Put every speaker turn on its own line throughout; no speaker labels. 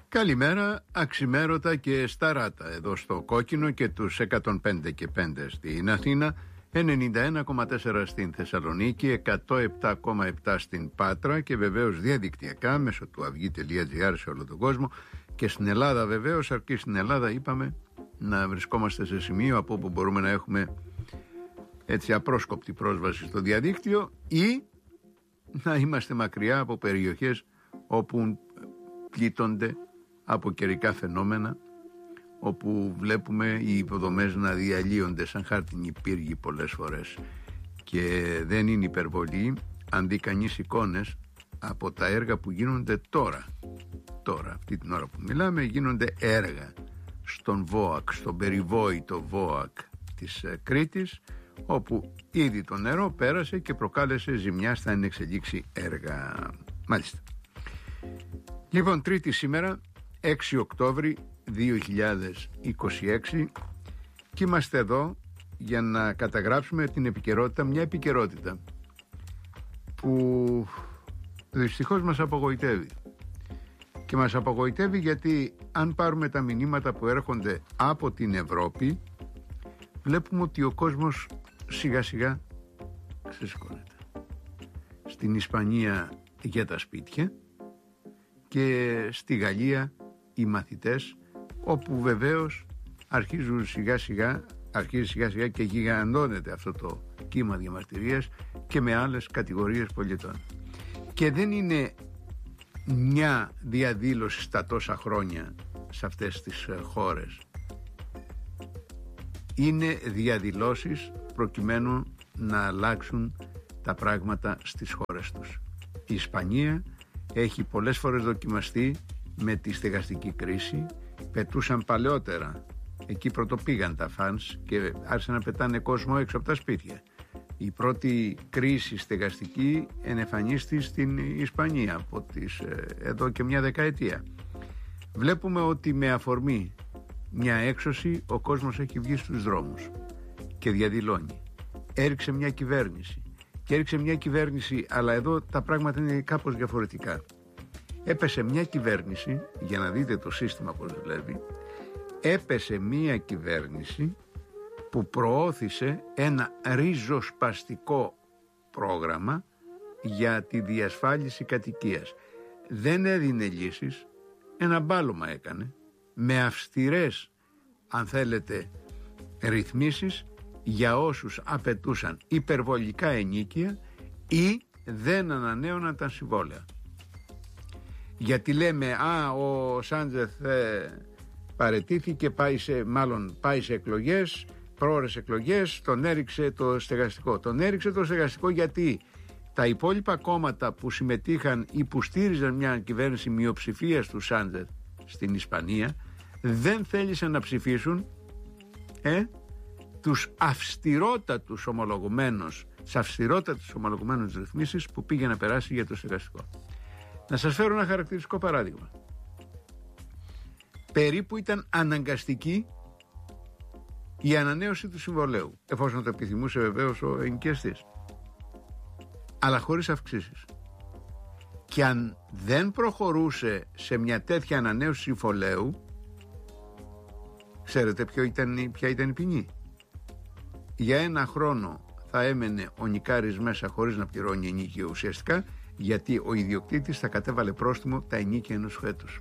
Καλημέρα, αξιμέρωτα και σταράτα εδώ στο Κόκκινο και τους 105 και 5 στην Αθήνα, 91,4 στην Θεσσαλονίκη, 107,7 στην Πάτρα και βεβαίως διαδικτυακά μέσω του avygi.gr σε όλο τον κόσμο και στην Ελλάδα βεβαίως, αρκεί στην Ελλάδα είπαμε να βρισκόμαστε σε σημείο από όπου μπορούμε να έχουμε έτσι απρόσκοπτη πρόσβαση στο διαδίκτυο ή να είμαστε μακριά από περιοχές όπου πλήττονται από καιρικά φαινόμενα, όπου βλέπουμε οι υποδομές να διαλύονται σαν χάρτινοι πύργοι πολλές φορές. Και δεν είναι υπερβολή αν δει κανείς εικόνες από τα έργα που γίνονται τώρα, αυτή την ώρα που μιλάμε, γίνονται έργα στον ΒΟΑΚ, στον περιβόητο ΒΟΑΚ της Κρήτης, όπου ήδη το νερό πέρασε και προκάλεσε ζημιά στα ενεξελίξη έργα. Μάλιστα. Λοιπόν, Τρίτη σήμερα, 6 Οκτώβρη 2026, και είμαστε εδώ για να καταγράψουμε την επικαιρότητα, μια επικαιρότητα που δυστυχώς μας απογοητεύει. Και μας απογοητεύει γιατί αν πάρουμε τα μηνύματα που έρχονται από την Ευρώπη, βλέπουμε ότι ο κόσμος σιγά σιγά ξεσηκώνεται. Στην Ισπανία για τα σπίτια και στη Γαλλία οι μαθητές, όπου βεβαίως αρχίζει σιγά σιγά και γιγαντώνεται αυτό το κύμα διαμαρτυρίας και με άλλες κατηγορίες πολιτών. Και δεν είναι μια διαδήλωση στα τόσα χρόνια σε αυτές τις χώρες. Είναι διαδηλώσεις προκειμένου να αλλάξουν τα πράγματα στις χώρες τους. Η Ισπανία έχει πολλές φορές δοκιμαστεί με τη στεγαστική κρίση. Πετούσαν παλαιότερα, εκεί πρωτοπήγαν τα φανς και άρχισαν να πετάνε κόσμο έξω από τα σπίτια. Η πρώτη κρίση στεγαστική ενεφανίστη στην Ισπανία από εδώ και μια δεκαετία. Βλέπουμε ότι με αφορμή μια έξωση ο κόσμος έχει βγει στους δρόμους και διαδηλώνει. Έριξε μια κυβέρνηση, αλλά εδώ τα πράγματα είναι κάπως διαφορετικά. Έπεσε μια κυβέρνηση, για να δείτε το σύστημα πώς δουλεύει, έπεσε μια κυβέρνηση που προώθησε ένα ριζοσπαστικό πρόγραμμα για τη διασφάλιση κατοικίας. Δεν έδινε λύσεις, ένα μπάλωμα έκανε, με αυστηρές, αν θέλετε, ρυθμίσεις για όσους απαιτούσαν υπερβολικά ενοίκια ή δεν ανανέωναν τα συμβόλαια. Γιατί λέμε ο Σάντζεθ παραιτήθηκε, πάει σε εκλογές, πρόορες εκλογές, τον έριξε το στεγαστικό. Τον έριξε το στεγαστικό γιατί τα υπόλοιπα κόμματα που συμμετείχαν ή που στήριζαν μια κυβέρνηση μειοψηφίας του Σάντζεθ στην Ισπανία δεν θέλησαν να ψηφίσουν τους αυστηρότατους ομολογουμένους ρυθμίσεις που πήγε να περάσει για το στεγαστικό. Να σας φέρω ένα χαρακτηριστικό παράδειγμα. Περίπου ήταν αναγκαστική η ανανέωση του συμβολέου, εφόσον το επιθυμούσε βεβαίως ο ενοικιαστής, αλλά χωρίς αυξήσεις. Και αν δεν προχωρούσε σε μια τέτοια ανανέωση συμβολέου, ξέρετε ποια ήταν η ποινή? Για ένα χρόνο θα έμενε ο νοικάρης μέσα χωρίς να πληρώνει ενοίκιο ουσιαστικά, γιατί ο ιδιοκτήτης θα κατέβαλε πρόστιμο τα ενοίκια ενός έτους.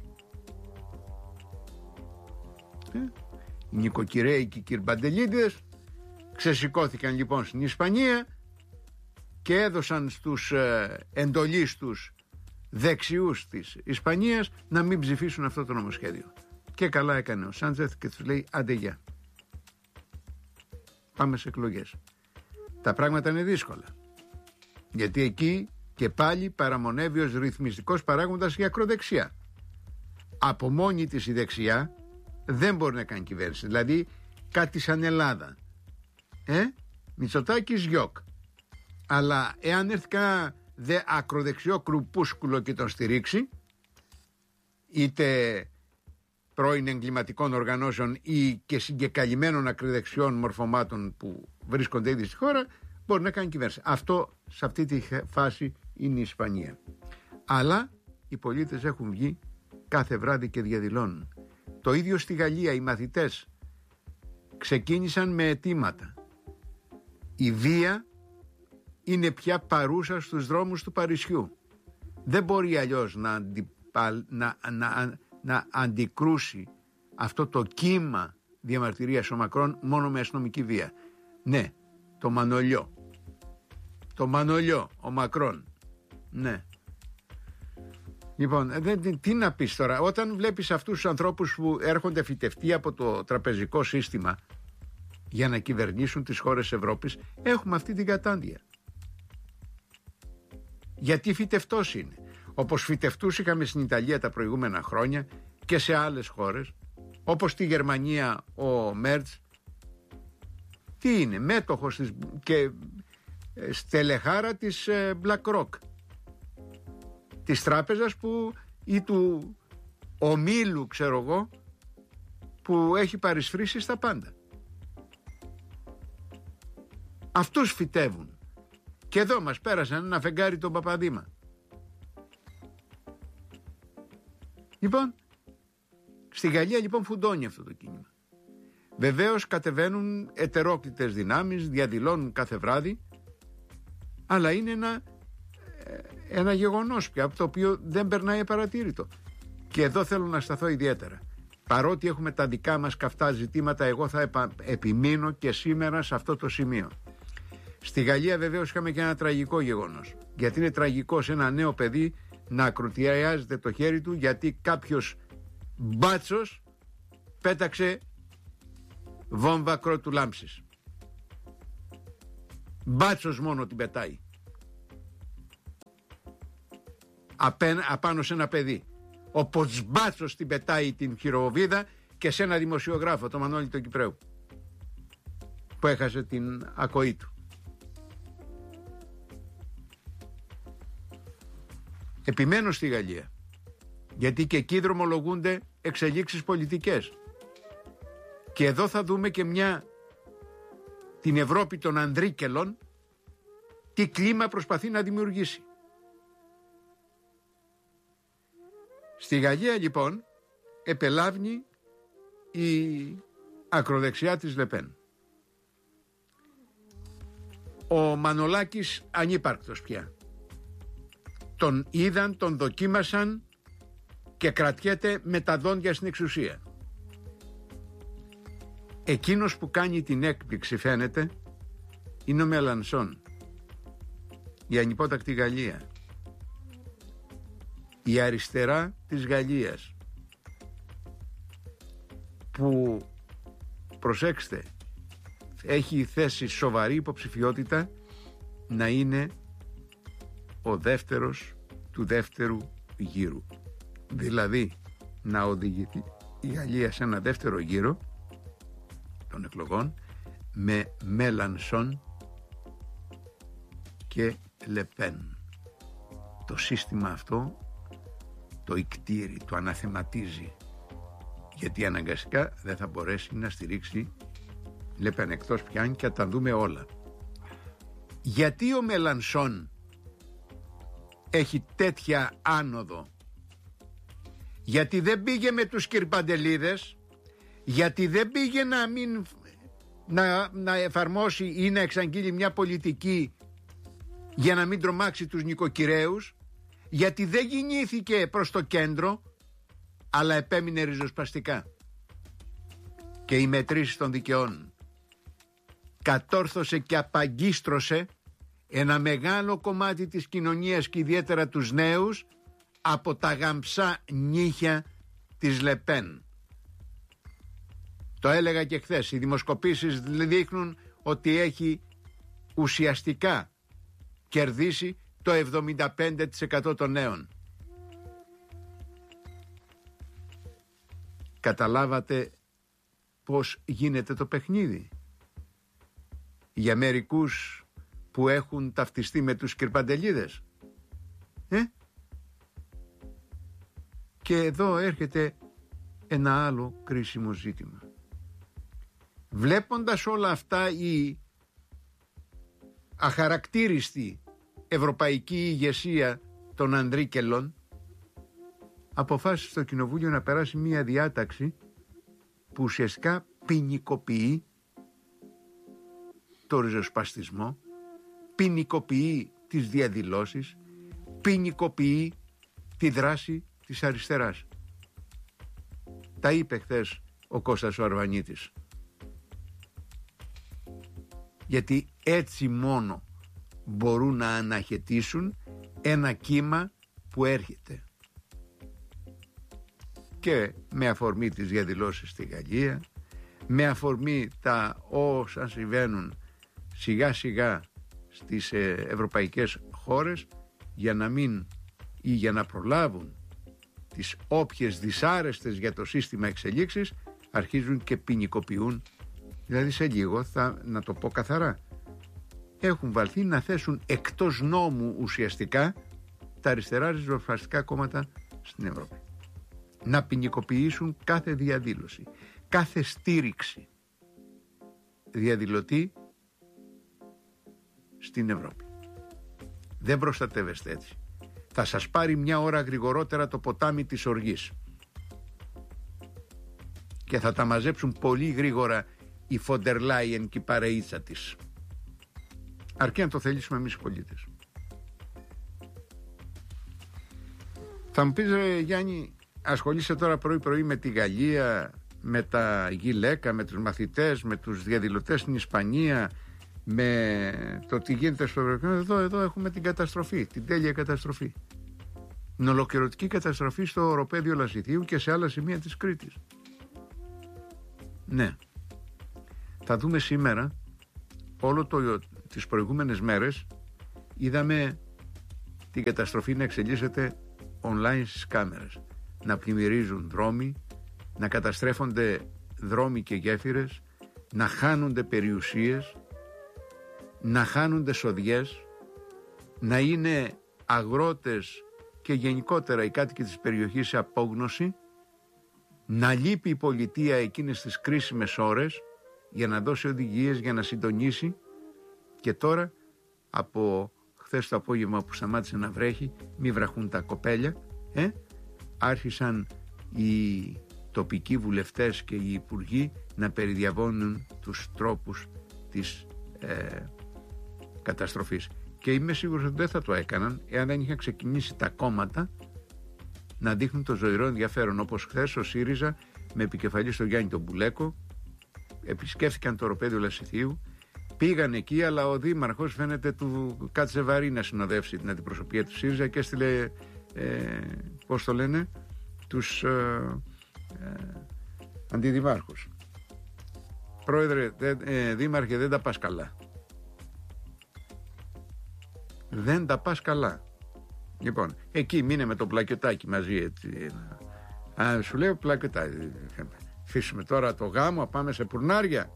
Οι νοικοκυρέοι και οι κυρμπαντελίδες ξεσηκώθηκαν λοιπόν στην Ισπανία και έδωσαν στους εντολίστους δεξιούς της Ισπανίας να μην ψηφίσουν αυτό το νομοσχέδιο. Και καλά έκανε ο Σάντζεθ και τους λέει άντε γεια, πάμε σε εκλογές. Τα πράγματα είναι δύσκολα, γιατί εκεί και πάλι παραμονεύει ως ρυθμιστικός παράγοντας η ακροδεξιά. Από μόνη της η δεξιά δεν μπορεί να κάνει κυβέρνηση. Δηλαδή κάτι σαν Ελλάδα, Μητσοτάκης γιοκ. Αλλά εάν έρθει κανένα δε ακροδεξιό κρουπούσκουλο και τον στηρίξει, είτε πρώην εγκληματικών οργανώσεων ή και συγκεκαλυμμένων ακροδεξιών μορφωμάτων που βρίσκονται ήδη στη χώρα, μπορεί να κάνει κυβέρνηση. Αυτό σε αυτή τη φάση είναι η Ισπανία. Αλλά οι πολίτες έχουν βγει κάθε βράδυ και διαδηλώνουν. Το ίδιο στη Γαλλία οι μαθητές ξεκίνησαν με αιτήματα. Η βία είναι πια παρούσα στους δρόμους του Παρισιού. Δεν μπορεί αλλιώς να αντικρούσει αυτό το κύμα διαμαρτυρίας ο Μακρόν μόνο με αστυνομική βία. Ναι, το Μανολιό, ο Μακρόν. Ναι. Λοιπόν, τι να πεις τώρα, όταν βλέπεις αυτούς τους ανθρώπους που έρχονται φυτευτοί από το τραπεζικό σύστημα για να κυβερνήσουν τις χώρες Ευρώπης, έχουμε αυτή την κατάντια. Γιατί φυτευτός είναι. Όπως φυτευτούς είχαμε στην Ιταλία τα προηγούμενα χρόνια και σε άλλες χώρες, όπως στη Γερμανία ο Μέρτς. Τι είναι, μέτοχος και στελεχάρα της BlackRock, της τράπεζας ή του ομίλου, ξέρω εγώ, που έχει παρισφρήσει στα πάντα. Αυτούς φυτεύουν. Και εδώ μας πέρασαν ένα φεγγάρι τον Παπαδήμα. Λοιπόν, στη Γαλλία λοιπόν φουντώνει αυτό το κίνημα. Βεβαίως κατεβαίνουν ετερόκλητες δυνάμεις, διαδηλώνουν κάθε βράδυ, αλλά είναι ένα γεγονός πια, από το οποίο δεν περνάει απαρατήρητο. Και εδώ θέλω να σταθώ ιδιαίτερα. Παρότι έχουμε τα δικά μας καυτά ζητήματα, εγώ θα επιμείνω και σήμερα σε αυτό το σημείο. Στη Γαλλία βεβαίως είχαμε και ένα τραγικό γεγονός. Γιατί είναι τραγικό σε ένα νέο παιδί να ακροτιάζεται το χέρι του, γιατί κάποιος μπάτσος πέταξε βόμβα κρότου λάμψης. Μπάτσος μόνο την πετάει απάνω σε ένα παιδί. Ο Ποτσμπάτσος την πετάει την χειροβίδα και σε ένα δημοσιογράφο, το Μανώλη τον Κυπρέου, που έχασε την ακοή του. Επιμένω στη Γαλλία, γιατί και εκεί δρομολογούνται εξελίξεις πολιτικές. Και εδώ θα δούμε και την Ευρώπη των ανδρίκελων, τι κλίμα προσπαθεί να δημιουργήσει. Στη Γαλλία λοιπόν επελάβνει η ακροδεξιά της Λεπέν. Ο Μανολάκης ανύπαρκτος πια. Τον είδαν, τον δοκίμασαν και κρατιέται με τα δόντια στην εξουσία. Εκείνος που κάνει την έκπληξη, φαίνεται, είναι ο Μελανσόν, η ανυπότακτη Γαλλία, η αριστερά της Γαλλίας, που, προσέξτε, έχει θέσει σοβαρή υποψηφιότητα να είναι ο δεύτερος του δεύτερου γύρου. Δηλαδή να οδηγηθεί η Γαλλία σε ένα δεύτερο γύρο των εκλογών με Μελανσόν και Λεπέν. Το σύστημα αυτό το ικτήρει, το αναθεματίζει, γιατί αναγκαστικά δεν θα μπορέσει να στηρίξει Λεπέν, εκτός πια αν και τα δούμε όλα. Γιατί ο Μελανσόν έχει τέτοια άνοδο? Γιατί δεν πήγε με τους κυρπαντελίδες, γιατί δεν πήγε να εφαρμόσει ή να εξαγγείλει μια πολιτική για να μην τρομάξει τους νοικοκυρέους, γιατί δεν κινήθηκε προς το κέντρο, αλλά επέμεινε ριζοσπαστικά. Και οι μετρήσεις των δικαιών κατόρθωσε και απαγκίστρωσε ένα μεγάλο κομμάτι της κοινωνίας και ιδιαίτερα τους νέους από τα γαμψά νύχια της Λεπέν. Το έλεγα και χθες, οι δημοσκοπήσεις δείχνουν ότι έχει ουσιαστικά κερδίσει το 75% των νέων. Καταλάβατε πώς γίνεται το παιχνίδι? Για μερικούς που έχουν ταυτιστεί με τους κυρπαντελίδες. Και εδώ έρχεται ένα άλλο κρίσιμο ζήτημα. Βλέποντας όλα αυτά, η αχαρακτήριστη ευρωπαϊκή ηγεσία των ανδρίκελων αποφάσισε στο Κοινοβούλιο να περάσει μια διάταξη που ουσιαστικά ποινικοποιεί το ριζοσπαστισμό, ποινικοποιεί τις διαδηλώσεις, ποινικοποιεί τη δράση της αριστεράς. Τα είπε χθες ο Κώστας ο Αρβανίτης. Γιατί έτσι μόνο μπορούν να αναχαιτήσουν ένα κύμα που έρχεται. Και με αφορμή τις διαδηλώσεις στη Γαλλία, με αφορμή τα όσα συμβαίνουν σιγά σιγά στις ευρωπαϊκές χώρες, για να μην ή για να προλάβουν τις όποιες δυσάρεστες για το σύστημα εξελίξεις, αρχίζουν και ποινικοποιούν. Δηλαδή σε λίγο, να το πω καθαρά, έχουν βαλθεί να θέσουν εκτός νόμου ουσιαστικά τα αριστερά ριζοσπαστικά κόμματα στην Ευρώπη. Να ποινικοποιήσουν κάθε διαδήλωση, κάθε στήριξη διαδηλωτή στην Ευρώπη. Δεν προστατεύεστε έτσι. Θα σας πάρει μια ώρα γρηγορότερα το ποτάμι της οργής και θα τα μαζέψουν πολύ γρήγορα η Φοντερ Λάιεν και η παρεΐτσα της. Αρκεί να το θελήσουμε εμείς οι πολίτες. Θα μου πεις, Γιάννη, ασχολείσαι τώρα πρωί-πρωί με τη Γαλλία, με τα γυλαίκα, με τους μαθητές, με τους διαδηλωτές στην Ισπανία, με το τι γίνεται στο Ευρωπαϊκό. Εδώ έχουμε την καταστροφή, την τέλεια καταστροφή. Την ολοκληρωτική καταστροφή στο οροπέδιο Λασιθίου και σε άλλα σημεία της Κρήτης. Ναι. Θα δούμε σήμερα, τις προηγούμενες μέρες, είδαμε την καταστροφή να εξελίσσεται online στις κάμερες. Να πλημμυρίζουν δρόμοι, να καταστρέφονται δρόμοι και γέφυρες, να χάνονται περιουσίες, να χάνονται σοδιές, να είναι αγρότες και γενικότερα οι κάτοικοι της περιοχής σε απόγνωση, να λείπει η πολιτεία εκείνες τις κρίσιμες ώρες για να δώσει οδηγίες, για να συντονίσει. Και τώρα, από χθες το απόγευμα που σταμάτησε να βρέχει, μη βραχούν τα κοπέλια, άρχισαν οι τοπικοί βουλευτές και οι υπουργοί να περιδιαβώνουν τους τρόπους της καταστροφής. Και είμαι σίγουρος ότι δεν θα το έκαναν εάν δεν είχαν ξεκινήσει τα κόμματα να δείχνουν το ζωηρό ενδιαφέρον, όπως χθες ο ΣΥΡΙΖΑ με επικεφαλή στο Γιάννη τον Μπουλέκο επισκέφθηκαν το οροπέδιο Λασιθίου, πήγαν εκεί, αλλά ο δήμαρχος φαίνεται του κάτσε βαρύ να συνοδεύσει την αντιπροσωπεία του ΣΥΡΙΖΑ και έστειλε πώς το λένε, τους αντιδημάρχους. Πρόεδρε, δήμαρχε, δεν τα πας καλά. Δεν τα πας καλά. Λοιπόν, εκεί μείνε με το πλακιωτάκι μαζί, έτσι. Σου λέω πλακιωτάκι. Αφήσουμε τώρα το γάμο, πάμε σε πουρνάρια.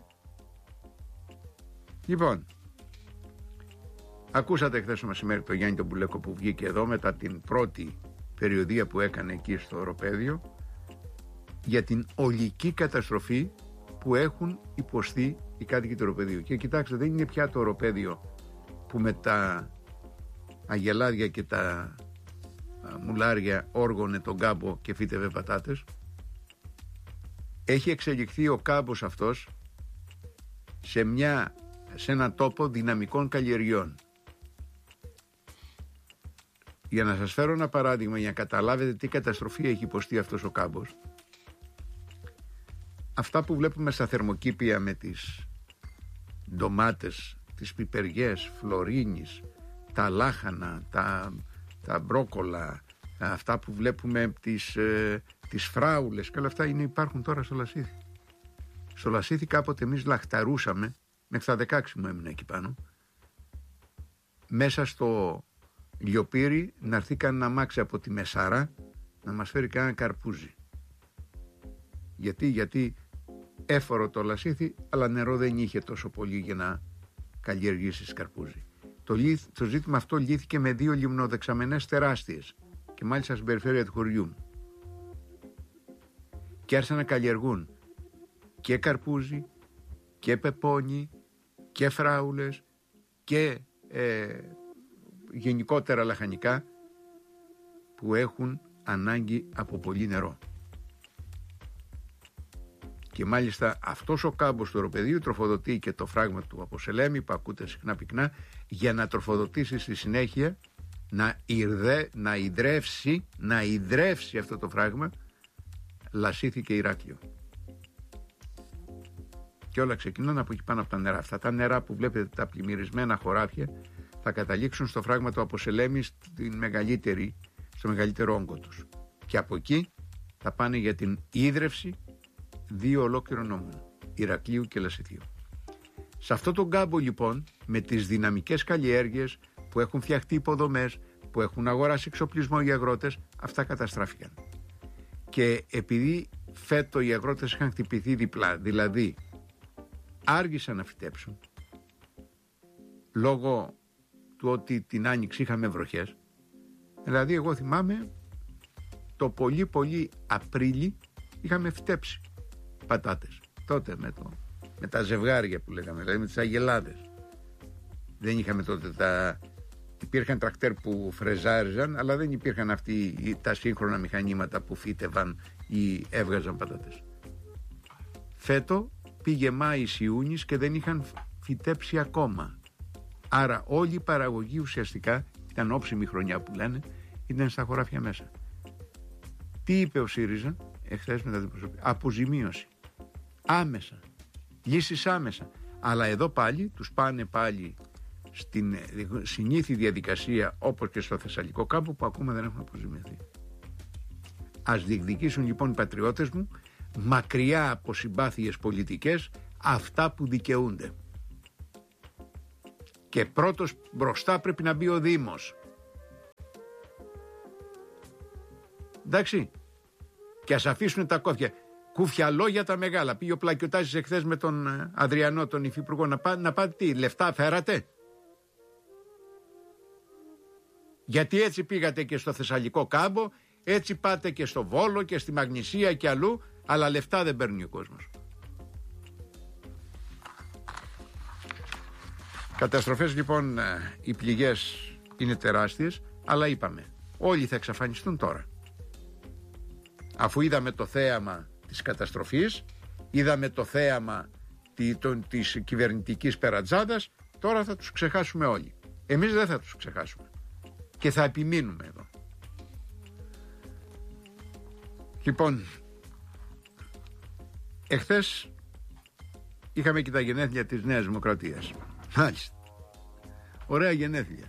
Λοιπόν, ακούσατε χθες το μεσημέρι το Γιάννη τον Μπουλέκο που βγήκε εδώ μετά την πρώτη περιοδία που έκανε εκεί στο οροπέδιο για την ολική καταστροφή που έχουν υποστεί οι κάτοικοι του οροπεδίου. Και κοιτάξτε, δεν είναι πια το οροπέδιο που με τα αγελάδια και τα μουλάρια όργωνε τον κάμπο και φύτευε πατάτες. Έχει εξελιχθεί ο κάμπος αυτός σε ένα τόπο δυναμικών καλλιεργειών. Για να σας φέρω ένα παράδειγμα, για να καταλάβετε τι καταστροφή έχει υποστεί αυτός ο κάμπος. Αυτά που βλέπουμε στα θερμοκήπια με τις ντομάτες, τις πιπεριές, φλωρίνης, τα λάχανα, τα μπρόκολα, αυτά που βλέπουμε τις φράουλες και όλα αυτά υπάρχουν τώρα στο Λασίθι. Στο Λασίθι κάποτε εμείς λαχταρούσαμε, μέχρι τα 16 μου έμεινα εκεί πάνω, μέσα στο λιοπύρι να έρθει κανένα αμάξι από τη Μεσάρα να μας φέρει κανένα καρπούζι. Γιατί έφορο το Λασίθι, αλλά νερό δεν είχε τόσο πολύ για να καλλιεργήσεις καρπούζι. Το ζήτημα αυτό λύθηκε με 2 λιμνοδεξαμενές τεράστιες και μάλιστα στην περιφέρεια του χωριού μου. Και άρχισαν να καλλιεργούν και καρπούζι και πεπόνι και φράουλες και γενικότερα λαχανικά που έχουν ανάγκη από πολύ νερό. Και μάλιστα αυτός ο κάμπος του οροπεδίου τροφοδοτεί και το φράγμα του Αποσελέμη που ακούτε συχνά πυκνά, για να τροφοδοτήσει στη συνέχεια, να ιδρεύσει αυτό το φράγμα Λασίθι και Ηράκλειο. Και όλα ξεκινούν από εκεί πάνω από τα νερά. Αυτά τα νερά που βλέπετε, τα πλημμυρισμένα χωράφια, θα καταλήξουν στο φράγμα του Αποσελέμη στο μεγαλύτερο όγκο τους. Και από εκεί θα πάνε για την ίδρυυση 2 ολόκληρων νόμων, Ηρακλείου και Λασιθίου. Σε αυτό τον κάμπο λοιπόν, με τις δυναμικές καλλιέργειες που έχουν φτιαχτεί υποδομές, που έχουν αγοράσει εξοπλισμό οι αγρότες, αυτά καταστράφηκαν. Και επειδή φέτο οι αγρότες είχαν χτυπηθεί διπλά, δηλαδή άργησαν να φυτέψουν, λόγω του ότι την Άνοιξη είχαμε βροχές, δηλαδή εγώ θυμάμαι το πολύ Απρίλη είχαμε φυτέψει πατάτες. Τότε με τα ζευγάρια που λέγαμε, δηλαδή με τις αγελάδες. Δεν είχαμε τότε υπήρχαν τρακτέρ που φρεζάριζαν, αλλά δεν υπήρχαν τα σύγχρονα μηχανήματα που φύτευαν ή έβγαζαν πατάτες. Φέτο πήγε Μάης Ιούνις και δεν είχαν φυτέψει ακόμα. Άρα όλη η παραγωγή ουσιαστικά, ήταν όψιμη χρονιά που λένε, ήταν στα χωράφια μέσα. Τι είπε ο ΣΥΡΙΖΑ εχθές με τα δημοσιογραφία? Αποζημίωση. Άμεσα. Λύσεις άμεσα. Αλλά εδώ πάλι τους πάνε πάλι στην συνήθη διαδικασία, όπως και στο Θεσσαλικό κάμπο, που ακόμα δεν έχουν αποζημιωθεί. Ας διεκδικήσουν λοιπόν οι πατριώτες μου, μακριά από συμπάθειες πολιτικές, αυτά που δικαιούνται. Και πρώτος μπροστά πρέπει να μπει ο Δήμος. Εντάξει. Και ας αφήσουν τα κούφια λόγια τα μεγάλα. Πήγε ο Πλακιωτάκης εχθές με τον Αδριανό, τον υφυπουργό, να πάτε τι, λεφτά φέρατε? Γιατί έτσι πήγατε και στο Θεσσαλικό κάμπο, έτσι πάτε και στο Βόλο και στη Μαγνησία και αλλού, αλλά λεφτά δεν παίρνει ο κόσμος. Καταστροφές λοιπόν, οι πληγές είναι τεράστιες, αλλά είπαμε, όλοι θα εξαφανιστούν τώρα. Αφού είδαμε το θέαμα της καταστροφής, είδαμε το θέαμα της κυβερνητικής περατζάδας, τώρα θα τους ξεχάσουμε όλοι. Εμείς δεν θα τους ξεχάσουμε και θα επιμείνουμε εδώ. Λοιπόν, εχθές είχαμε και τα γενέθλια της Νέας Δημοκρατίας. Μάλιστα. Ωραία γενέθλια.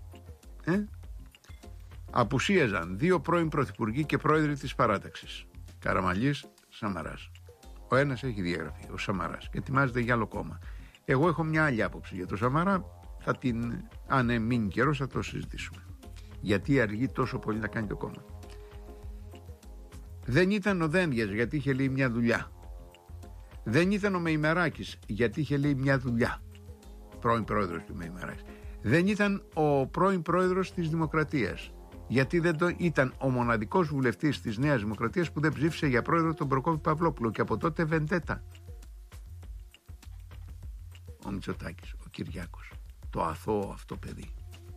Απουσίαζαν 2 πρώην πρωθυπουργοί και πρόεδροι της παράταξης, Καραμανλής, Σαμαράς. Ο ένας έχει διαγραφεί, ο Σαμαράς, και ετοιμάζεται για άλλο κόμμα. Εγώ έχω μια άλλη άποψη για τον Σαμαρά, αν μείνει καιρός θα το συζητήσουμε. Γιατί αργεί τόσο πολύ να κάνει το κόμμα. Δεν ήταν ο Δένδιας, γιατί είχε λέει μια δουλειά. Δεν ήταν ο Μεϊμεράκης, γιατί είχε λέει μια δουλειά. Πρώην πρόεδρος του Μεϊμεράκης. Δεν ήταν ο πρώην πρόεδρος της Δημοκρατίας, γιατί ήταν ο μοναδικός βουλευτής της Νέας Δημοκρατίας που δεν ψήφισε για πρόεδρο τον Προκόπη Παυλόπουλο, και από τότε βεντέτα. Ο Μητσοτάκης, ο Κυριάκος, το αθώο αυτό παιδί.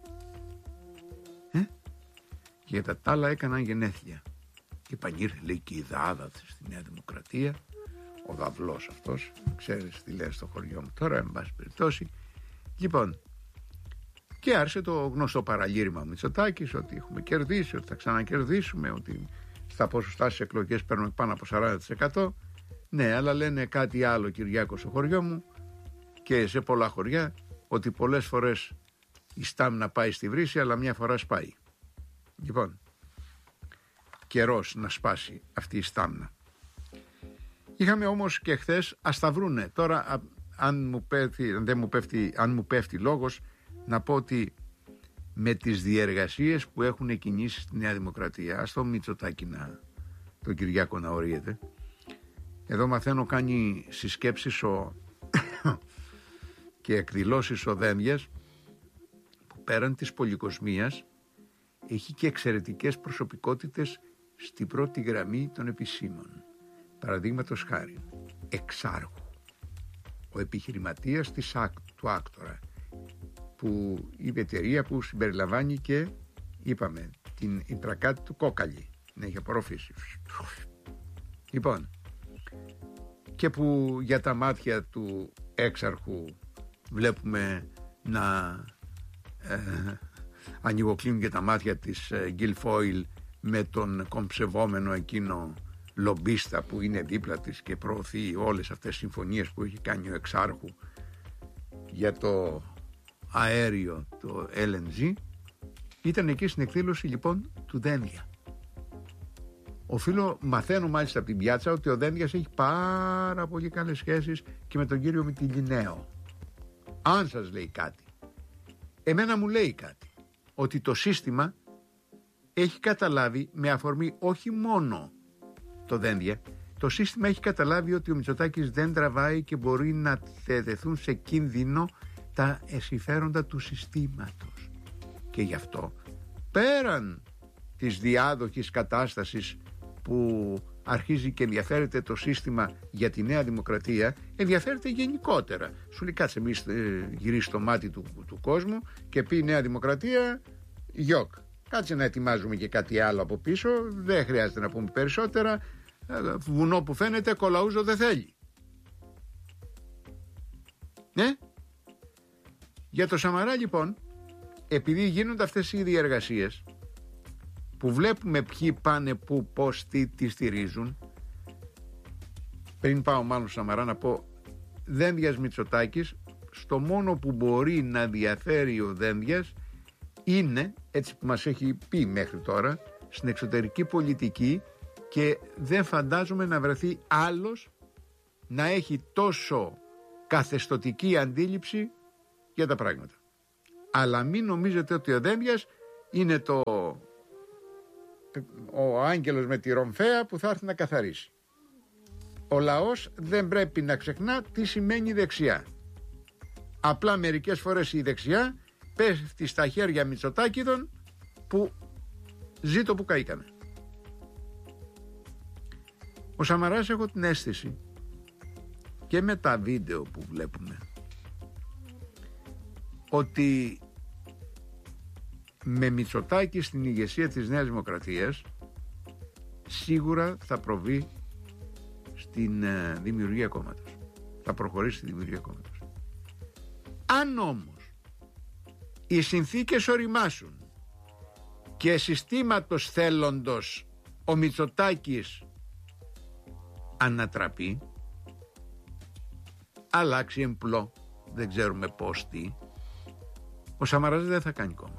Και για τα άλλα έκαναν γενέθλια. Και επανήρθε λέει και η Δάδα στη Νέα Δημοκρατία, ο Δαυλός αυτός, ξέρεις τι λέει στο χωριό μου τώρα, εν πάση περιπτώσει. Λοιπόν, και άρχισε το γνωστό παραλήρημα Μητσοτάκης, ότι έχουμε κερδίσει, ότι θα ξανακερδίσουμε, ότι στα ποσοστά στις εκλογές παίρνουμε πάνω από 40%. Ναι, αλλά λένε κάτι άλλο, Κυριάκο, στο χωριό μου και σε πολλά χωριά, ότι πολλές φορές η στάμνα πάει στη βρύση, αλλά μια φορά σπάει. Λοιπόν, καιρός να σπάσει αυτή η στάμνα. Είχαμε όμως και χθες, ας τα βρούνε. Τώρα, αν μου πέφτει λόγος, να πω ότι με τις διεργασίες που έχουν κινήσει στη Νέα Δημοκρατία, ας το Μητσοτάκη τον Κυριάκο να ορίεται. Εδώ μαθαίνω κάνει συσκέψεις και εκδηλώσεις ο Δένδιας, που πέραν της πολυκοσμίας έχει και εξαιρετικές προσωπικότητες στην πρώτη γραμμή των επισήμων. Παραδείγματος χάρη, Εξάρχου, ο επιχειρηματίας του Άκτορα, που η εταιρεία που συμπεριλαμβάνει και, είπαμε, την Ιππρακάτη του Κόκαλη, την έχει απορροφήσει. Λοιπόν, και που για τα μάτια του έξαρχου βλέπουμε να ανοιγοκλίνουν και τα μάτια της Γκίλφόιλ με τον κομψευόμενο εκείνο λομπίστα που είναι δίπλα της και προωθεί όλες αυτές τις συμφωνίες που έχει κάνει ο εξάρχου για το αέριο, το LNG. Ήταν εκεί στην εκδήλωση λοιπόν του Δένδια. Μαθαίνω μάλιστα από την πιάτσα ότι ο Δένδιας έχει πάρα πολύ καλές σχέσεις και με τον κύριο Μητυλινέο. Αν σας λέει κάτι, εμένα μου λέει κάτι, ότι το σύστημα έχει καταλάβει, με αφορμή όχι μόνο το Δένδια, το σύστημα έχει καταλάβει ότι ο Μητσοτάκης δεν τραβάει και μπορεί να θεθούν σε κίνδυνο τα συμφέροντα του συστήματος. Και γι' αυτό, πέραν της διάδοχης κατάστασης που αρχίζει και ενδιαφέρεται το σύστημα για τη Νέα Δημοκρατία, ενδιαφέρεται γενικότερα. Σου λέει κάτσε εμείς γυρίσει το μάτι του κόσμου και πει η Νέα Δημοκρατία γιοκ. Κάτσε να ετοιμάζουμε και κάτι άλλο από πίσω, δεν χρειάζεται να πούμε περισσότερα. Βουνό που φαίνεται κολαούζο δεν θέλει. Ναι. Για το Σαμαρά λοιπόν, επειδή γίνονται αυτές οι διεργασίες που βλέπουμε ποιοι πάνε πού, πώς, τι στηρίζουν, πριν πάω μάλλον στο Σαμαρά να πω, Δένδιας Μητσοτάκης, στο μόνο που μπορεί να διαφέρει ο Δένδιας είναι, έτσι που μας έχει πει μέχρι τώρα, στην εξωτερική πολιτική, και δεν φαντάζομαι να βρεθεί άλλος να έχει τόσο καθεστωτική αντίληψη για τα πράγματα. Αλλά μην νομίζετε ότι ο Δένδιας είναι ο άγγελος με τη ρομφαία που θα έρθει να καθαρίσει. Ο λαός δεν πρέπει να ξεχνά τι σημαίνει δεξιά. Απλά μερικές φορές η δεξιά πέφτει στα χέρια Μητσοτάκηδων που ζήτω που καήκανε. Ο Σαμαράς, έχω την αίσθηση, και με τα βίντεο που βλέπουμε, ότι με Μητσοτάκη στην ηγεσία της Νέας Δημοκρατίας σίγουρα θα προβεί στην δημιουργία κόμματος. Θα προχωρήσει στη δημιουργία κόμματος. Αν όμως οι συνθήκες οριμάσουν και συστήματος θέλοντος ο Μητσοτάκης ανατραπεί, αλλάξει εμπλό, δεν ξέρουμε πώς τι, ο Σαμαράς δεν θα κάνει κόμμα.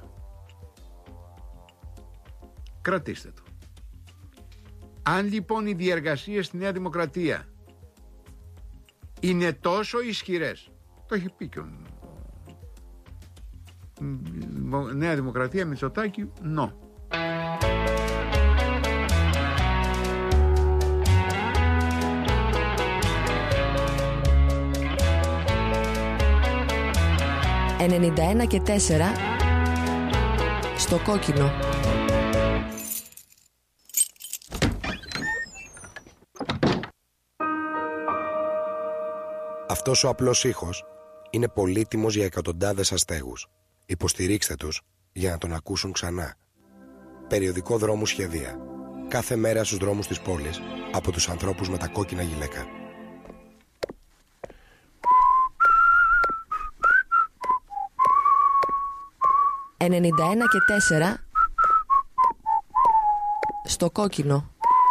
Κρατήστε το. Αν λοιπόν οι διεργασίες στη Νέα Δημοκρατία είναι τόσο ισχυρές, το έχει πει και Νέα Δημοκρατία Μητσοτάκη, νο.
«91 και 4» στο κόκκινο.
Αυτός ο απλός ήχος είναι πολύτιμος για εκατοντάδες αστέγους. Υποστηρίξτε τους για να τον ακούσουν ξανά. Περιοδικό Δρόμου Σχεδία. Κάθε μέρα στους δρόμους της πόλης από τους ανθρώπους με τα κόκκινα γυλαίκα. «91 και 4» στο κόκκινο.